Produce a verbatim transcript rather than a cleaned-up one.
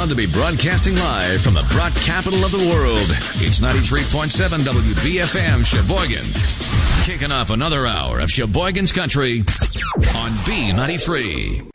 proud to be broadcasting live from the broad capital of the world. It's ninety-three point seven W B F M Sheboygan. Kicking off another hour of Sheboygan's Country on B ninety-three.